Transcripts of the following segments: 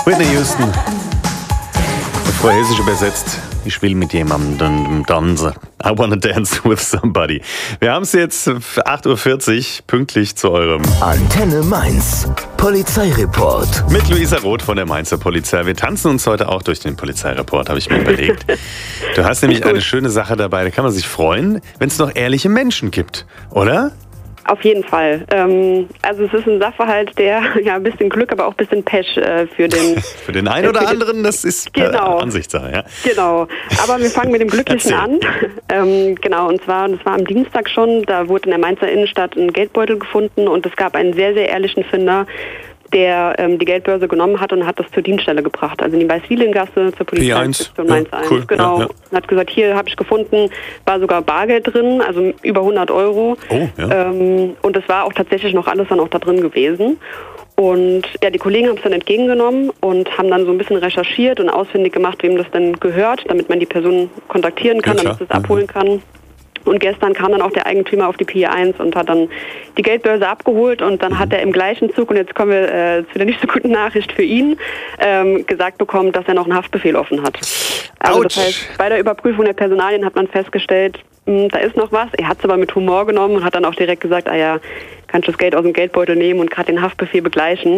Whitney Houston. Vorhesisch übersetzt. Ich will mit jemandem tanzen. I wanna dance with somebody. Wir haben es jetzt 8.40 Uhr, pünktlich zu eurem Antenne Mainz. Polizeireport. mit Luisa Roth von der Mainzer Polizei. Wir tanzen uns heute auch durch den Polizeireport, habe ich mir überlegt. Du hast nämlich eine schöne Sache dabei, da kann man sich freuen, wenn es noch ehrliche Menschen gibt, oder? Auf jeden Fall. Also es ist ein Sachverhalt, der ja ein bisschen Glück, aber auch ein bisschen Pech für den... Für den einen oder anderen, das ist Genau. Ansichtssache, ja. Genau. Aber wir fangen mit dem Glücklichen an. Genau, und zwar, das war am Dienstag schon, da wurde in der Mainzer Innenstadt ein Geldbeutel gefunden und es gab einen sehr, sehr ehrlichen Finder, der die Geldbörse genommen hat und hat das zur Dienststelle gebracht. Also in die Weißwielengasse zur Polizeiinspektion Mainz 1. Cool. Genau. Ja. Und hat gesagt, hier habe ich gefunden, war sogar Bargeld drin, also über 100 Euro. Oh, ja. Und es war auch tatsächlich noch alles dann auch da drin gewesen. Und ja, die Kollegen haben es dann entgegengenommen und haben dann so ein bisschen recherchiert und ausfindig gemacht, wem das denn gehört, damit man die Person kontaktieren kann, Ja, damit klar. es abholen kann. Und gestern kam dann auch der Eigentümer auf die Pier 1 und hat dann die Geldbörse abgeholt und dann hat er im gleichen Zug, und jetzt kommen wir zu der nicht so guten Nachricht für ihn, gesagt bekommen, dass er noch einen Haftbefehl offen hat. Also das Autsch. heißt, bei der Überprüfung der Personalien hat man festgestellt, da ist noch was. Er hat es aber mit Humor genommen und hat dann auch direkt gesagt, kannst du das Geld aus dem Geldbeutel nehmen und gerade den Haftbefehl begleichen.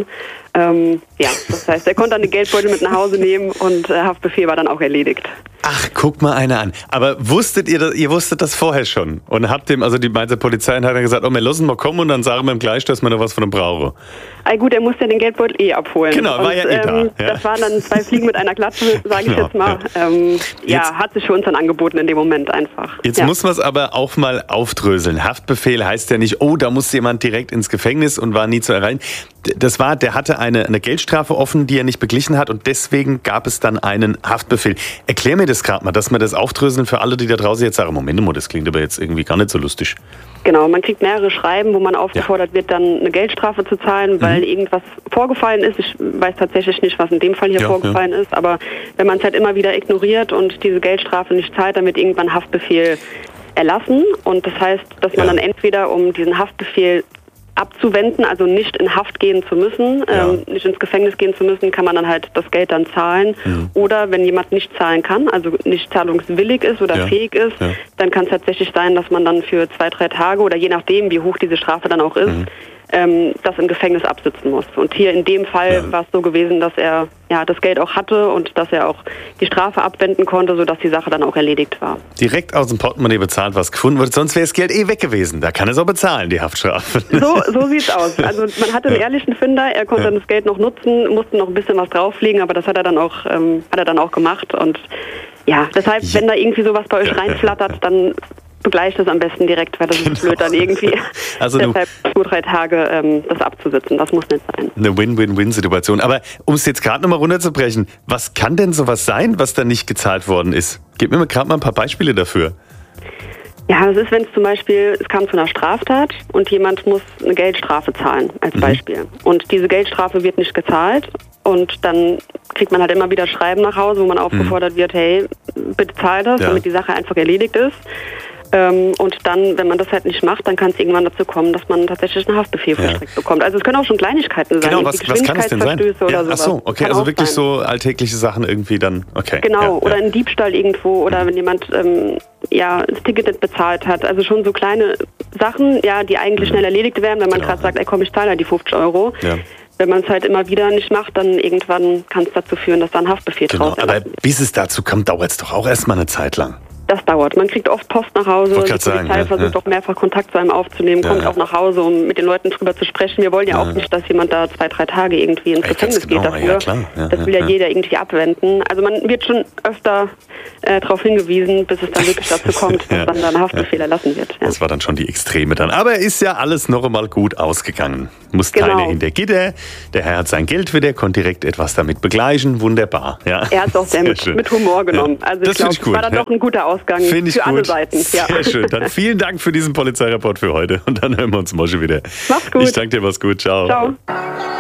Das heißt, er konnte dann den Geldbeutel mit nach Hause nehmen und Haftbefehl war dann auch erledigt. Ach, guck mal einer an. Aber wusstet ihr wusstet das vorher schon? Und habt dem, also die Mainzer Polizei hat dann gesagt, wir lassen mal kommen und dann sagen wir ihm gleich, dass wir noch was von ihm brauchen. Gut, er musste den Geldbeutel abholen. Genau, war ja da. Ja. Das waren dann 2 Fliegen mit einer Klatsche, sage ich Genau, jetzt mal. Jetzt- Hat sich für uns dann angeboten in dem Moment einfach. Jetzt muss man es aber auch mal aufdröseln. Haftbefehl heißt ja nicht, da muss jemand direkt ins Gefängnis und war nie zu erreichen. Der hatte eine Geldstrafe offen, die er nicht beglichen hat und deswegen gab es dann einen Haftbefehl. Erklär mir das gerade mal, dass wir das aufdröseln für alle, die da draußen jetzt sagen, Moment mal, das klingt aber jetzt irgendwie gar nicht so lustig. Genau, man kriegt mehrere Schreiben, wo man aufgefordert wird, dann eine Geldstrafe zu zahlen, weil irgendwas vorgefallen ist. Ich weiß tatsächlich nicht, was in dem Fall hier vorgefallen ist, aber wenn man es halt immer wieder ignoriert und diese Geldstrafe nicht zahlt, dann wird irgendwann Haftbefehl erlassen. Und das heißt, dass man dann entweder, um diesen Haftbefehl abzuwenden, also nicht in Haft gehen zu müssen, nicht ins Gefängnis gehen zu müssen, kann man dann halt das Geld dann zahlen. Oder wenn jemand nicht zahlen kann, also nicht zahlungswillig ist oder fähig ist, dann kann es tatsächlich sein, dass man dann für 2-3 Tage oder je nachdem, wie hoch diese Strafe dann auch ist, das im Gefängnis absitzen muss. Und hier in dem Fall war es so gewesen, dass er das Geld auch hatte und dass er auch die Strafe abwenden konnte, sodass die Sache dann auch erledigt war. Direkt aus dem Portemonnaie bezahlt, was gefunden wurde, sonst wäre das Geld weg gewesen. Da kann er es auch bezahlen, die Haftstrafe. So sieht's aus. Also man hatte einen ehrlichen Finder, er konnte dann das Geld noch nutzen, musste noch ein bisschen was drauflegen, aber das hat er dann auch gemacht. Und deshalb, wenn da irgendwie sowas bei euch reinflattert, dann begleicht das am besten direkt, weil das ist blöd dann irgendwie. Also deshalb 2-3 Tage das abzusitzen, das muss nicht sein. Eine Win-Win-Win-Situation. Aber um es jetzt gerade nochmal runterzubrechen, was kann denn sowas sein, was da nicht gezahlt worden ist? Gib mir gerade mal ein paar Beispiele dafür. Ja, das ist, wenn es zum Beispiel, es kam zu einer Straftat und jemand muss eine Geldstrafe zahlen, als Beispiel. Und diese Geldstrafe wird nicht gezahlt und dann kriegt man halt immer wieder Schreiben nach Hause, wo man aufgefordert wird, hey, bitte zahl das, damit die Sache einfach erledigt ist. Und dann, wenn man das halt nicht macht, dann kann es irgendwann dazu kommen, dass man tatsächlich einen Haftbefehl verstreckt bekommt. Also es können auch schon Kleinigkeiten sein, Genau, was kann es denn sein? Oder sowas. Ach so, okay, Kann also auch wirklich sein. so alltägliche Sachen irgendwie dann, okay. Genau, oder ein Diebstahl irgendwo oder wenn jemand das Ticket nicht bezahlt hat. Also schon so kleine Sachen, die eigentlich schnell erledigt werden, wenn man gerade sagt, komm, ich zahle halt die 50 Euro. Ja. Wenn man es halt immer wieder nicht macht, dann irgendwann kann es dazu führen, dass da ein Haftbefehl Genau, draus aber erlassen wird. bis es dazu kommt, dauert es doch auch erstmal eine Zeit lang. Das dauert. Man kriegt oft Post nach Hause. Wollte Die grad sagen, Polizei versucht auch mehrfach Kontakt zu einem aufzunehmen, kommt auch nach Hause, um mit den Leuten drüber zu sprechen. Wir wollen ja auch nicht, dass jemand da 2-3 Tage irgendwie ins Gefängnis geht dafür. Ja, klar. Das will ja jeder irgendwie abwenden. Also man wird schon öfter darauf hingewiesen, bis es dann wirklich dazu kommt, dass dann ein Haftbefehl erlassen wird. Ja. Das war dann schon die Extreme dann. Aber ist ja alles noch einmal gut ausgegangen. Muss keiner hinter Gitter. Der Herr hat sein Geld wieder, konnte direkt etwas damit begleichen. Wunderbar. Ja. Er hat es auch sehr mit Humor genommen. Also ich glaube, es war dann doch ein guter Ausgang für alle Seiten. Sehr schön. Dann vielen Dank für diesen Polizeireport für heute. Und dann hören wir uns morgen wieder. Mach's gut. Ich danke dir, mach's gut. Ciao. Ciao.